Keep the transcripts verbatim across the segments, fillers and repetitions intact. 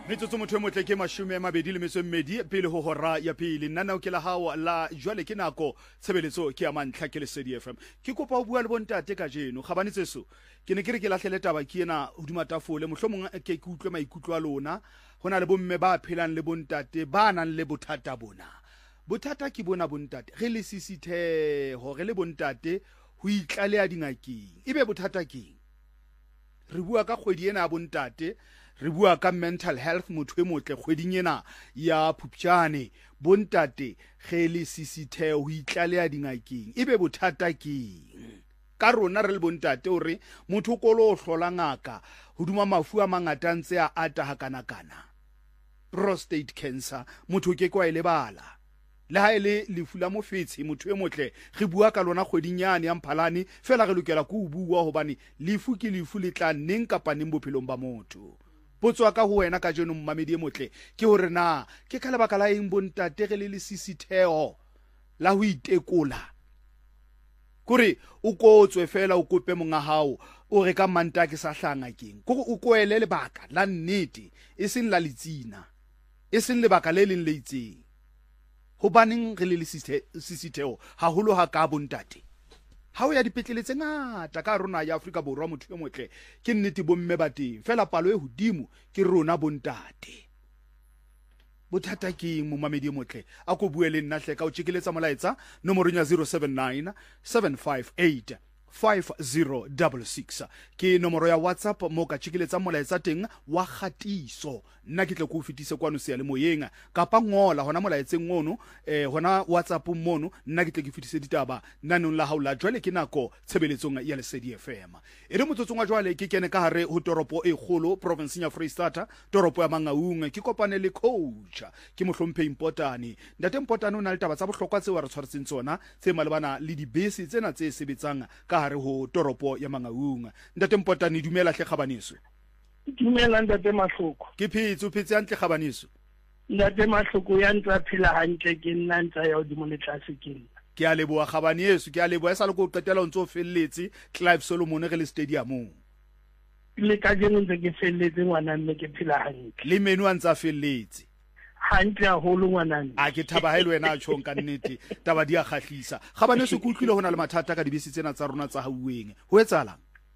Metsotso motho e motle ke mashume a mabedi le metso e mmedi pele ho hora ya pele nna nao ke la hao la jwale ke nako tshebeletso ke ya mantlha ke le Lesedi F M ke kopa ho bua le bontate ka jeno gabanetse so ke ne ke re ke lahlele taba ke ena hodima tafole mohlomong ke ke utlwe maikutlo a lona hona le bomme ba phelang le bontate ba nang le bothata bona bothata ke bona bontate re le sisithe ho re le bontate ho itlaleha dingakeng ebe bothata keng re bua ka kgwedi ena ya bontate re bua ka mental health motho e motle kgweding ena ya Phupjane bontate ge le sisithe ho itlaleha dingakeng ebe bothata keng ka rona re le bontate hore motho o kolo o hlola ngaka hoduma mafu a mangata ntse a ata hakana kana prostate cancer motho ke kwa ile bala le ha ile lefu la mofetshe motho e motle re bua ka lona kgweding yane ya Mphalane fela re lokela go bua hobane lefu ke lefu le tla neng kapa neng bophelong ba motho potso ka ho wena ka jeno mmamedi e motle ke hore na ke ka lebaka la eng bontate ge le le sisitheo la ho itekola kore o kotswe fela o kope monga hao o re ka manta ke sa hlanga keng kore o koele lebaka la nnete e seng la letsina e seng lebaka le leng le itseng ho baneng re le le sisitheo haholo ha ka bontate ha o ya dipetlele tse ngata ka rona ya Afrika Borwa motho e motle ke nnete bomme ba teng fela palo e hodimo ke rona bontate bothata ke momamedi e motle a ko buele nna hle ka o tshikeletsa molaetsa nomoro ya zero seven nine seven five eight five zero six six ke nomoro ya WhatsApp mo ka tshikeletsa molaetsa teng wa khatiso nna ke tle go fetise kwano se ya le moyeng kapa ngola hona molaetseng ngono eh hona WhatsApp mono nna ke tle ke fetise ditaba nanong la haula jwale ke nako tshebeletsong ya Lesedi F M e re motsotsong wa jwale ke kene ka hare ho toropo e kgolo province ya Freestata toropo ya Mangaung ke kopane le coach ke mohlomphe importane ntate importane o na le taba tsa bohlokwa tse wa re tshwaretseng tsona tse malebana le dibese tsena tse sebetsang ka hare ho toropo ya Mangaung ntate importane dumela hle kgabaneso dumela ntate Mahloko ke phitso phitse ya ntle kgabaneso ntate Mahloko ya ntsa phela hantle ke nna ntsa ya hodimo le tlase ke nna ke a leboa kgabaneso ke a leboa sa le go qetela o ntse o felletse Clive Solomon ge le stadium le ka jeno ntse ke felletse ngwana mme ke phela hantle le menu a ntsa felletse hantle haholo ngwanana a ke thaba ha ile wena a tshong ka nnete taba di a kgahlisa kgabaneso ke utlwile hona le mathata ka dibese tsena tsa rona tsa hauweng ho etsalang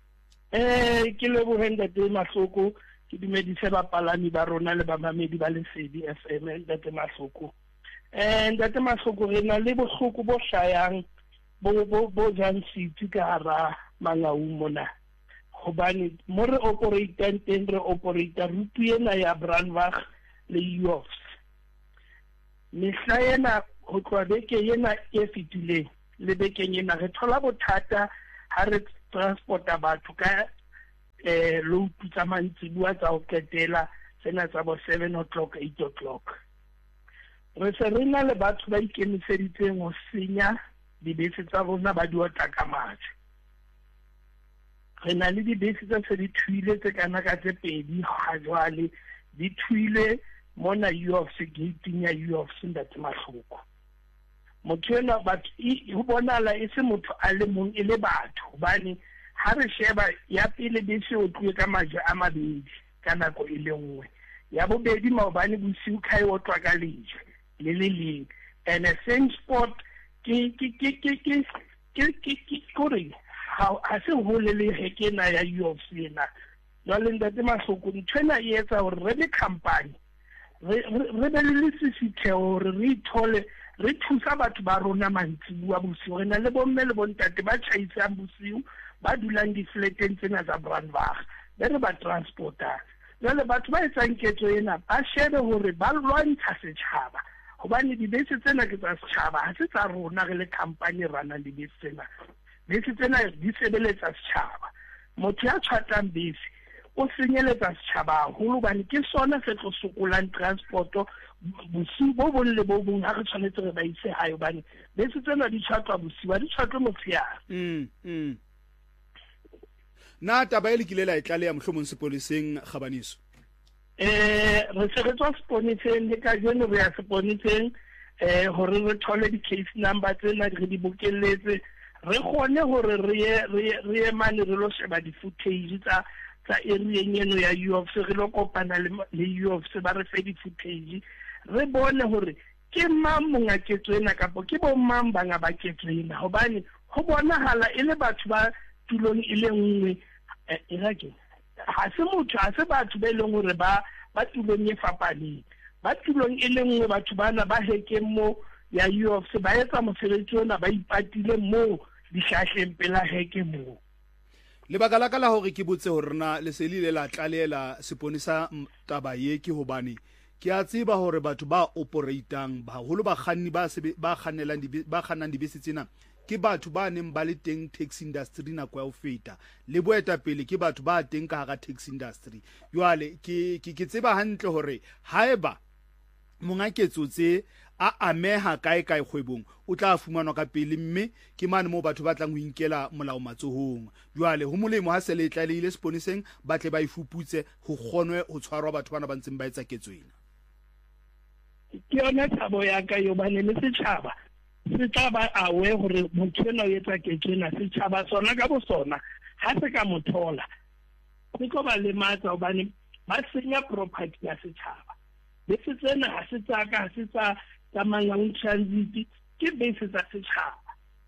eh ke le bohenda te Mahloko ke dumedise bapalami ba rona le bamamedi ba Lesedi F M ntate Mahloko eh ntate Mahloko re na le bohloko bo hlayang bo bo bo jang sitse ka hara Mangaung mona hobane mo re operator teng re operator rutu ena ya Brandbach le U O F mehlaena ho tloa beke ena e fitileng le bekeng ena re thola bothata ha re transporta batho ka eh load tsa mantsibua tsa ho qetela tsena tsa bo seven o'clock eight o'clock re se re na le batho ba ikemiseditseng ho senya dibese tsa bona ba di otla ka mathe re na le dibese tsa se di thuile tse kana ka tse pedi ha jwale di thuile mona U O F gating ya U O F ntate Mahloko motho ena batho ho bonala e se motho a le mong e le batho bane ha re sheba ya pele bese o tluwe ka maje a mabedi ka nako e le nngwe ya bobedi maobane bosiu khai o twa ka leje le le leng and a same spot ke ke ke ke ke ke ke ke kore ha se ho le le hekena ya U O F ena jwale ntate Mahloko ntwena e etsa hore re le company re re be le sisitheo hore re ithole re thusa batho ba rona mantsibuwa bosiu re na le bomme le bontate ba tšhaisang bosiu ba dulang di-flateng tsena tsa Brandbach be re ba transporta jwale batho ba etsang ketso ena ba shebe hore ba lwantsha setjhaba hobane dibese tsena ke tsa setjhaba ha se tsa rona re le company rana dibese tsena bese tsena di sebeletsa setjhaba motho ya tshwatlang bese o senyeletsa setjhaba haholo bane ke sona se tlo sokolang transporto bosiu bo bong le bo bong ha re tshwanetse re ba ise hae bane bese tsena di tshwatwa bosiu ba di tshwatwa motshehare mm mm na taba ile kile la itlale ya mohlomong sepoliseng kgabaneso eh re se re tswa sepoliseng le ka jeno re ya sepoliseng eh hore re thole di case number tsena re di bokelletse re gone hore re re re mane re lo sheba di footage tsa tsa erieng eno ya U of S re lo kopana le U of S ba re fe di-footage re bone hore ke mang monga ketso ena kapo ke bo mang banga ba ketso ena hobane ho bonahala e le batho ba tulong e le nngwe e ra ke ha se motho ha se batho ba ile hore ba ba tulong e fapaneng ba tulong e le nngwe batho bana ba hekeng mo ya U of S ba etsa mosebetsi ona ba ipatile mo di hlahleng pela heke mo lebaka la ka la hore ke botse hore na le se le la tlalela seponisa taba ye ke hobane ke a tseba hore batho ba operatang ba holo ba kganni ba ba khannelang ba khannang dibese tsena ke batho ba neng ba le teng taxi industry na kwa o feta le boeta pele ke batho ba teng ka ga taxi industry jwale ke ke tseba hantle hore haeba monga ketso tse a ameha kae kae kgwebong o tla fumanwa ka pele mme ke mane mo batho ba tlang ho inkela molao matsohong jwale ho molemo ha se le tlalehile seponiseng ba tle ba ifuputse ho kgonwe ho tshwarwa batho bana ba ntseng ba etsa ketso ena ke yona thabo ya ka yo bane le setjhaba se tla ba awe hore motho ena o etsa ketso ena setjhaba sona ka bo sona ha se ka mothola se ko ba le matsa hobane ba senya property ya setjhaba bese tsena ha se tsa ka ha se tsa tsamayang transit ke bese tsa setjhaba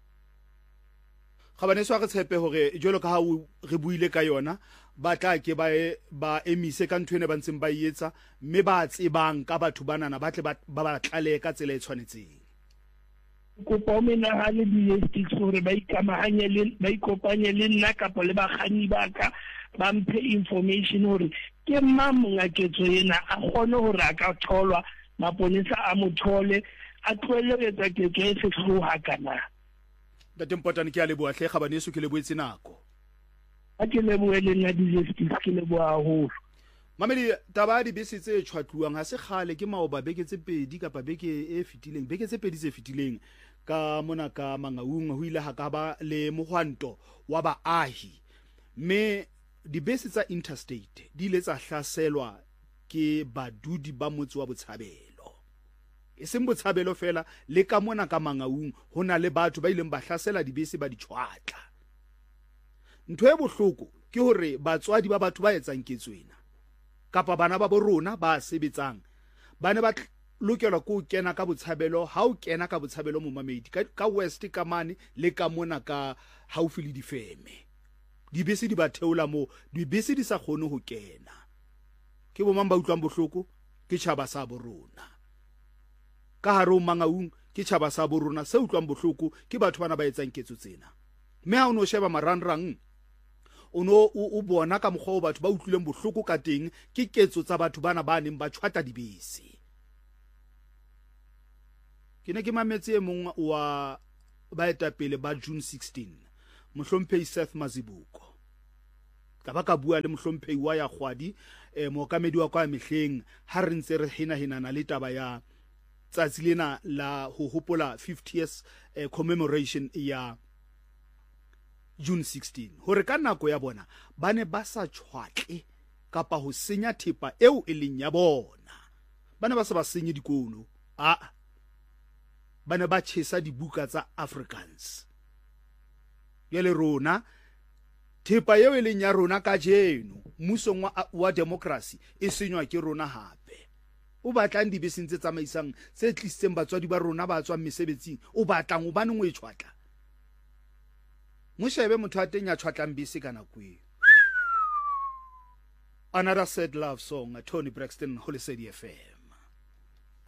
Khabane so a re tshepe hore jolo ka ha re buile ka yona ba tla ke ba ba emise ka nthwene ba ntseng ba ietsa mme ba tsebang ka batho banana ba tle ba ba tlale ka tsela e tshwanetseng ko pomena ha le di sticks hore ba ikamahanye le ba ikopanye le nna kapo le ba kganni ba ka ba mphe information hore ke mang monga ketso ena a kgone hore a ka tholwa maponesa a mothole a tlohelle ho etsa ketso e sehloha kana da tempotane ke a leboa hle Khabane so ke leboetse nako a ke leboe le nna di sticks ke leboa haholo mamedi taba di bese tse tshwatluwang ha se khale ke maoba beke tse pedi kapa beke e fitileng beke tse pedi tse fitileng ka mona ka Mangaung ho ile ha ka ba le mohwanto wa baahi me dibese tsa interstate di ile tsa hlaselwa ke badudi ba motse wa Botshabelo e seng Botshabelo fela le ka mona ka Mangaung hona le batho ba ileng ba hlasela dibese ba di tshwatla ntwe e bohloko ke hore batswadi ba batho ba etsang ketswena kapa bana ba borona ba sebetsang bane ba lokelwa go kena ka Botshabelo ha o kena ka Botshabelo mo mamedi ka west ka mane le ka mona ka haufi le difeme dibese di ba theola mo dibese di sa khone ho kena ke bo mang ba utlwang bohloko ke tshaba sa borona ka haro Mangaung ke tshaba sa borona se utlwang bohloko ke batho bana ba etsang ketso tsena me ha o no sheba marangrang ono o bona ka mokgwa o batho ba utlwileng bohloko ka teng ke ketso tsa batho bana ba neng ba tshwata dibese ke ne ke mametse e mong wa baeta pele ba June sixteen mohlomphehi Seth Mazibuko ka ba ka bua le mohlomphehi wa ya Kgwadi eh mookamedi wa kwa mehleng ha re ntse re hina hinana le taba ya tsatsi lena la ho hopola fifty years eh, commemoration ya June sixteen hore ka nako ya bona bane ba sa tshwatle kapa ho senya thepa eo e leng ya bona bane ba se ba senye dikono a bane ba tshesa dibuka tsa Africans yele rona thepa eo e leng ya rona ka jeno musong wa, wa democracy e senywa ke rona hape o batlang dibeseng tse tsamaisang tse tlisitseng batswadi ba rona ba tswa mesebetsing o batlang o bane ngwe tshwatla Mushebe motho a teng ya tshwatlang bese kana kwe Another Sad Love Song, Tony Braxton, Holy City F M.